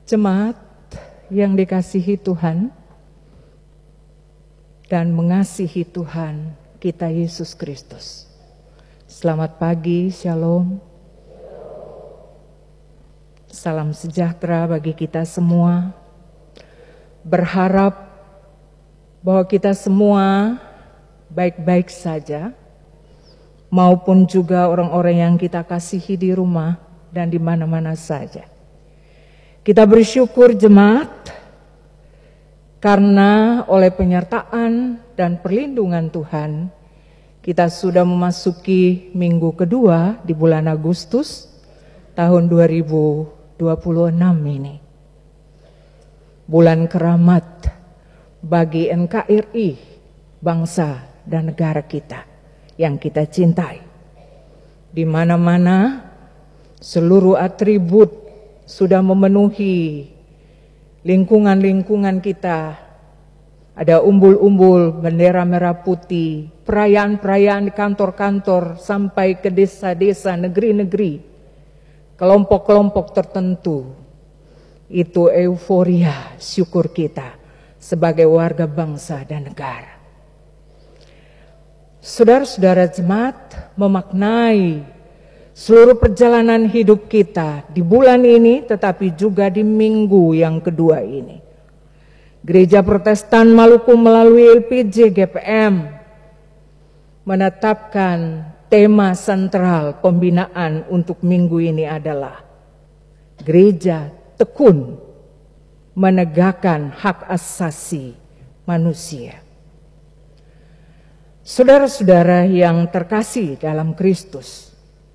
Jemaat yang dikasihi Tuhan dan mengasihi Tuhan kita Yesus Kristus. Selamat pagi, shalom. Salam sejahtera bagi kita semua. Berharap bahwa kita semua baik-baik saja, maupun juga orang-orang yang kita kasihi di rumah dan di mana-mana saja. Kita bersyukur jemaat karena oleh penyertaan dan perlindungan Tuhan kita sudah memasuki minggu kedua di bulan Agustus tahun 2026 ini. Bulan keramat bagi NKRI, bangsa dan negara kita yang kita cintai. Di mana-mana seluruh atribut sudah memenuhi lingkungan-lingkungan kita. Ada umbul-umbul, bendera merah putih, perayaan-perayaan di kantor-kantor sampai ke desa-desa, negeri-negeri, kelompok-kelompok tertentu. Itu euforia syukur kita sebagai warga bangsa dan negara. Saudara-saudara jemaat memaknai seluruh perjalanan hidup kita di bulan ini, tetapi juga di minggu yang kedua ini. Gereja Protestan Maluku melalui LPJ GPM menetapkan tema sentral pembinaan untuk minggu ini adalah Gereja tekun menegakkan hak asasi manusia. Saudara-saudara yang terkasih dalam Kristus,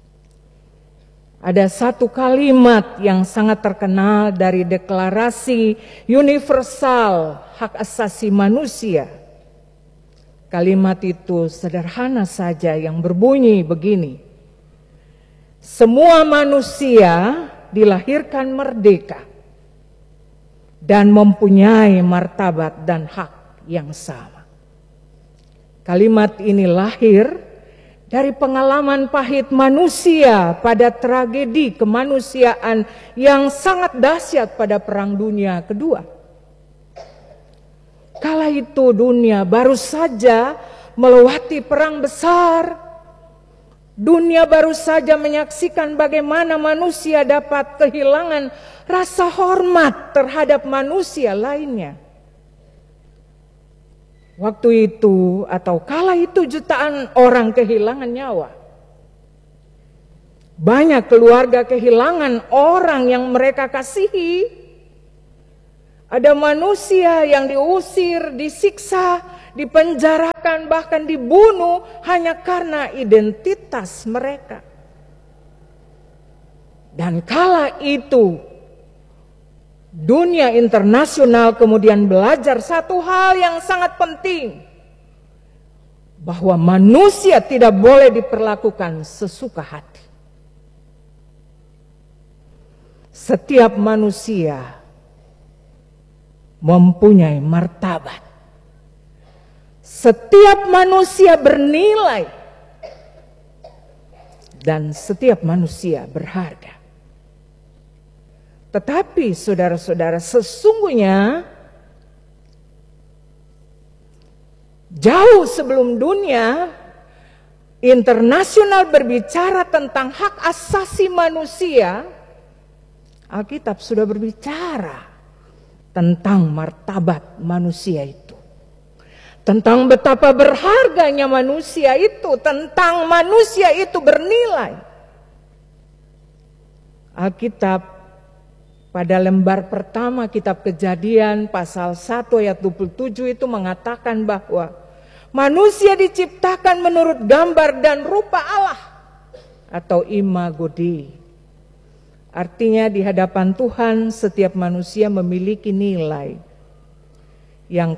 ada satu kalimat yang sangat terkenal dari Deklarasi Universal Hak Asasi Manusia. Kalimat itu sederhana saja yang berbunyi begini: semua manusia dilahirkan merdeka dan mempunyai martabat dan hak yang sama. Kalimat ini lahir dari pengalaman pahit manusia pada tragedi kemanusiaan yang sangat dahsyat pada Perang Dunia Kedua. Kala itu dunia baru saja melewati perang besar. Dunia baru saja menyaksikan bagaimana manusia dapat kehilangan rasa hormat terhadap manusia lainnya. Waktu itu atau kala itu jutaan orang kehilangan nyawa. Banyak keluarga kehilangan orang yang mereka kasihi. Ada manusia yang diusir, disiksa, dipenjarakan, bahkan dibunuh hanya karena identitas mereka. Dan kala itu dunia internasional kemudian belajar satu hal yang sangat penting, bahwa manusia tidak boleh diperlakukan sesuka hati. Setiap manusia mempunyai martabat. Setiap manusia bernilai dan setiap manusia berharga. Tetapi saudara-saudara, sesungguhnya jauh sebelum dunia internasional berbicara tentang hak asasi manusia, Alkitab sudah berbicara tentang martabat manusia itu. Tentang betapa berharganya manusia itu, tentang manusia itu bernilai. Alkitab pada lembar pertama kitab Kejadian pasal 1 ayat 27 itu mengatakan bahwa manusia diciptakan menurut gambar dan rupa Allah atau imago Dei. Artinya di hadapan Tuhan setiap manusia memiliki nilai. Yang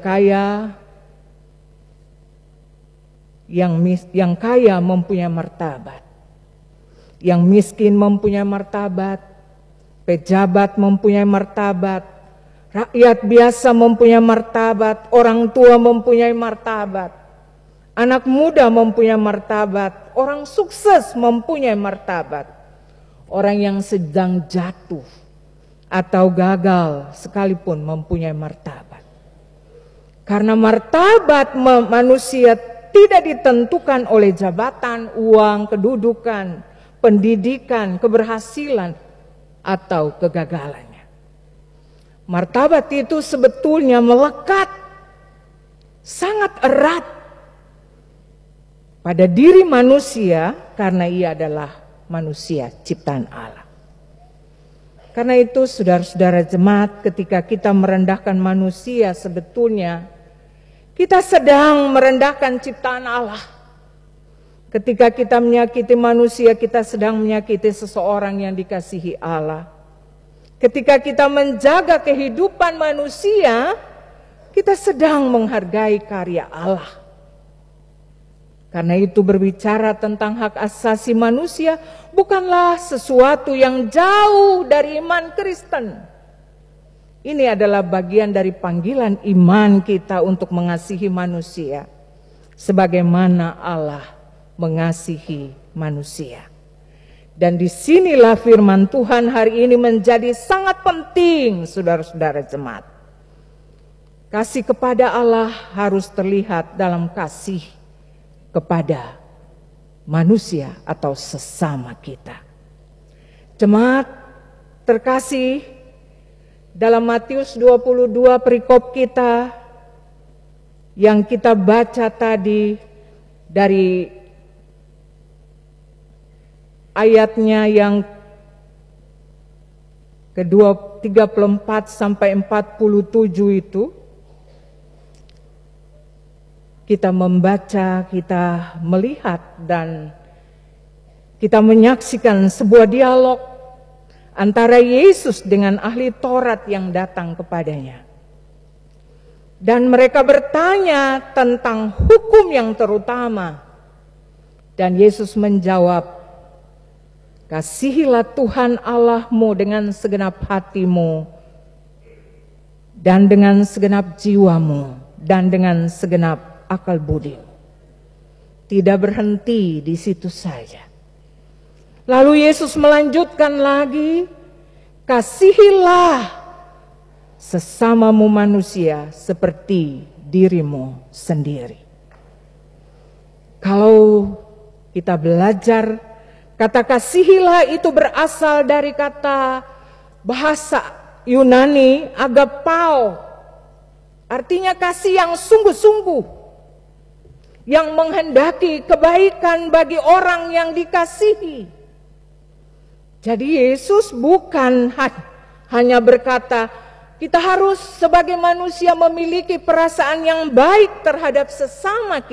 kaya mempunyai martabat. Yang miskin mempunyai martabat. Pejabat mempunyai martabat, rakyat biasa mempunyai martabat, orang tua mempunyai martabat, anak muda mempunyai martabat, orang sukses mempunyai martabat, orang yang sedang jatuh atau gagal sekalipun mempunyai martabat. Karena martabat manusia tidak ditentukan oleh jabatan, uang, kedudukan, pendidikan, keberhasilan, atau kegagalannya. Martabat itu sebetulnya melekat sangat erat pada diri manusia karena ia adalah manusia ciptaan Allah. Karena itu saudara-saudara jemaat, ketika kita merendahkan manusia, sebetulnya kita sedang merendahkan ciptaan Allah. Ketika kita menyakiti manusia, kita sedang menyakiti seseorang yang dikasihi Allah. Ketika kita menjaga kehidupan manusia, kita sedang menghargai karya Allah. Karena itu berbicara tentang hak asasi manusia bukanlah sesuatu yang jauh dari iman Kristen. Ini adalah bagian dari panggilan iman kita untuk mengasihi manusia sebagaimana Allah mengasihi manusia. Dan disinilah firman Tuhan hari ini menjadi sangat penting, saudara-saudara jemaat. Kasih kepada Allah harus terlihat dalam kasih kepada manusia atau sesama kita. Jemaat terkasih, dalam Matius 22 perikop kita yang kita baca tadi dari ayatnya yang kedua 34 sampai 47 itu, kita membaca, kita melihat, dan kita menyaksikan sebuah dialog antara Yesus dengan ahli Taurat yang datang kepadanya. Dan mereka bertanya tentang hukum yang terutama. Dan Yesus menjawab, kasihilah Tuhan Allahmu dengan segenap hatimu, dan dengan segenap jiwamu, dan dengan segenap akal budi. Tidak berhenti di situ saja. Lalu Yesus melanjutkan lagi, kasihilah sesamamu manusia seperti dirimu sendiri. Kalau kita belajar, kata kasihilah itu berasal dari kata bahasa Yunani agapao. Artinya kasih yang sungguh-sungguh, yang menghendaki kebaikan bagi orang yang dikasihi. Jadi Yesus bukan hanya berkata, kita harus sebagai manusia memiliki perasaan yang baik terhadap sesama kita.